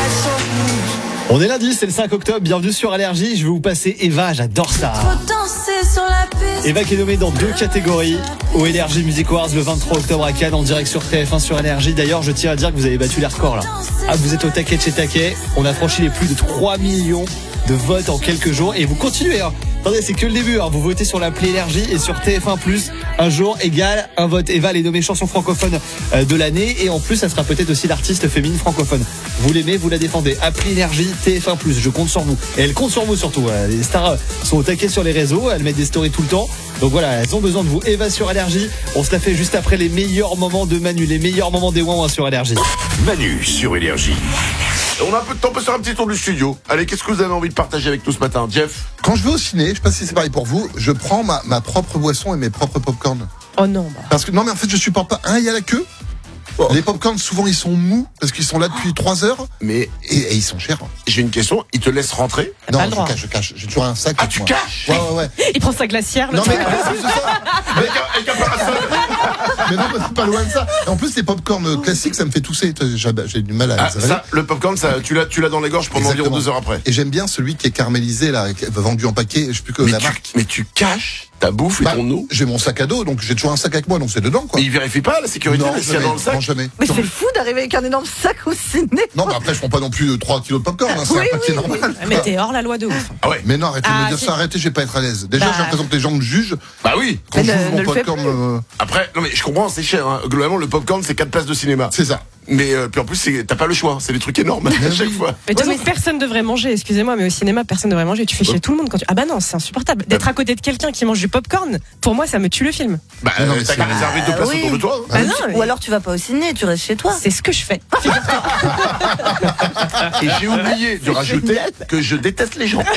On est lundi, c'est le 5 octobre, bienvenue sur Allergie, je vais vous passer Eva, j'adore ça. Eva qui est nommée dans 2 catégories au Energy Music Awards le 23 octobre à Cannes en direct sur TF1 sur Allergie. D'ailleurs, je tiens à dire que vous avez battu les records là. Ah, vous êtes au taquet de chez taquet, on a franchi les plus de 3 millions de votes en quelques jours et vous continuez hein. Attendez, c'est que le début hein. Vous votez sur l'appli Énergie et sur TF1+, un jour égale un vote. Eva, elle est nommée chanson francophone de l'année et en plus, ça sera peut-être aussi l'artiste féminine francophone. Vous l'aimez, vous la défendez. Appli Énergie, TF1+, je compte sur vous. Et elle compte sur vous surtout. Les stars sont au taquet sur les réseaux, elles mettent des stories tout le temps. Donc voilà, elles ont besoin de vous. Eva sur Allergie, on se la fait juste après les meilleurs moments de Manu, les meilleurs moments des Ouin sur Allergie. Manu sur Énergie. On a un peu de temps pour faire un petit tour du studio. Allez, qu'est-ce que vous avez envie de partager avec nous ce matin, Jeff? Quand je vais au ciné, je sais pas si c'est pareil pour vous, je prends ma propre boisson et mes propres popcorn. Oh non. Parce que non mais en fait je supporte pas. Il y a la queue. Les popcorn souvent ils sont mous parce qu'ils sont là depuis 3 heures. Mais et ils sont chers. j'ai une question, ils te laissent rentrer? Non, pas le droit. je cache. J'ai toujours un sac. Ah, avec tu moi. caches? Ouais. Il prend sa glacière. Non mais c'est non, mais pas loin de ça. Et en plus les popcorn classiques ça me fait tousser. J'ai du mal à les avaler. Ça, le popcorn, ça, tu l'as dans les gorges pendant environ 2 heures après. Et j'aime bien celui qui est caramélisé là, vendu en paquet. Je sais plus que la marque. Mais tu caches ta bouffe et ton eau? J'ai mon sac à dos, donc j'ai toujours un sac avec moi, donc c'est dedans quoi. Mais ils vérifient pas la sécurité, Non, s'il y a dans le sac? non, jamais. Mais c'est fou d'arriver avec un énorme sac au ciné. Non, mais après, je prends pas non plus 3 kilos de popcorn, hein, c'est Oui, un paquet oui. normal. Mais t'es hors la loi de ouf. Ah ouais. Mais non, arrêtez de Ah, me dire si. ça, arrêtez, je vais pas être à l'aise. Déjà, j'ai l'impression que les gens me jugent Bah oui. quand Mais j'ouvre ne mon le fais popcorn. Après, non mais je comprends, c'est cher. Hein. Globalement, le popcorn, c'est 4 places de cinéma. C'est ça. Mais puis en plus, t'as pas le choix. C'est des trucs énormes à chaque fois. Mais de toute façon, personne devrait manger, excusez-moi, mais au cinéma, personne devrait manger. Tu fais chier tout le monde quand tu. Ah bah non, c'est insupportable. D'être à côté de quelqu'un qui mange du popcorn, pour moi, ça me tue le film. Bah, Non, mais t'as qu'à réserver 2 places oui. autour de toi. Ah non, Ou alors tu vas pas au ciné, tu restes chez toi. c'est ce que je fais. Et j'ai oublié de rajouter que je déteste les gens.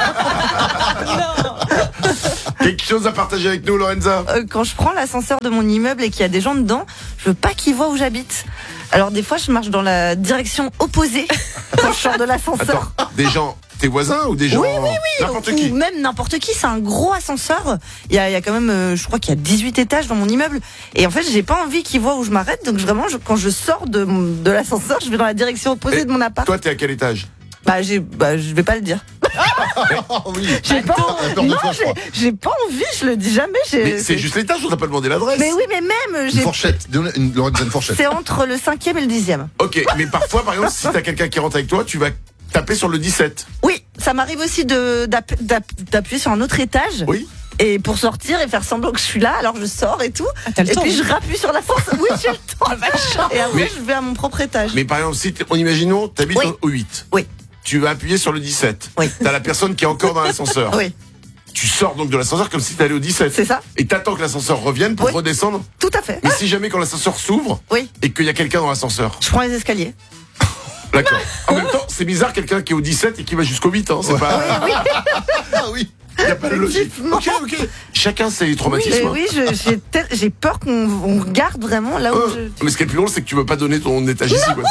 Quelque chose à partager avec nous, Lorenza? Quand je prends l'ascenseur de mon immeuble et qu'il y a des gens dedans, je veux pas qu'ils voient où j'habite. Alors des fois, je marche dans la direction opposée quand je sors de l'ascenseur. Attends, des gens, tes voisins ou des gens? Oui, N'importe ou qui. même n'importe qui, c'est un gros ascenseur. Il y a quand même, je crois qu'il y a 18 étages dans mon immeuble. Et en fait, j'ai pas envie qu'ils voient où je m'arrête. Donc vraiment, quand je sors de l'ascenseur, je vais dans la direction opposée Et de mon appart. Toi, t'es à quel étage? Je vais pas le dire. Oh oui. J'ai pas, T'as peur de non, toi, je crois. j'ai pas envie, je le dis jamais. Mais c'est juste l'étage, on t'a pas demandé l'adresse. Mais oui, mais même, Une fourchette. Lorenza, une fourchette. c'est entre le 5e et le 10e. Ok, mais parfois, par exemple, si t'as quelqu'un qui rentre avec toi, tu vas taper sur le 17. Oui, ça m'arrive aussi d'appuyer sur un autre étage. Oui. Et pour sortir et faire semblant que je suis là, alors je sors et tout. Ah, t'as le Et temps, puis oui. je rappuie sur la force. Oui, j'ai le temps. Et après, Mais- je vais à mon propre étage. Mais par exemple, si imaginons, t'habites Oui. au 8. Oui. Tu vas appuyer sur le 17. Oui. T'as la personne qui est encore dans l'ascenseur. Oui, Tu sors donc de l'ascenseur comme si t'allais au 17. c'est ça. Et t'attends que l'ascenseur revienne pour Oui. redescendre. Tout à fait. Mais si jamais quand l'ascenseur s'ouvre Oui, et qu'il y a quelqu'un dans l'ascenseur. je prends les escaliers. D'accord. En même temps, c'est bizarre quelqu'un qui est au 17 et qui va jusqu'au 8. Hein. C'est pas. Ah oui. Il n'y a pas de logique. Effectivement. Ok. Chacun ses Mais traumatismes. oui, j'ai peur qu'on regarde vraiment là où Mais ce qui est le plus drôle, c'est que tu veux pas donner ton étage ici. Quoi.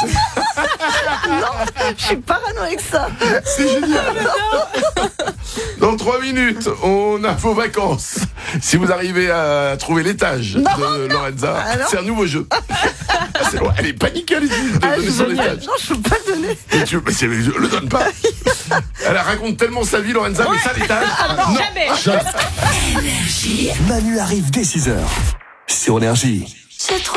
je suis parano avec ça. C'est génial. Dans 3 minutes, on a vos vacances. Si vous arrivez à trouver l'étage de Lorenza, Alors c'est un nouveau jeu. C'est loin. Elle est paniquée, elle de donner son étage. Non, je peux pas le donner. Mais je le donne pas. Elle raconte tellement sa vie, Lorenza, mais ça, l'étage. Jamais. Manu arrive dès 6h sur Énergie. C'est trop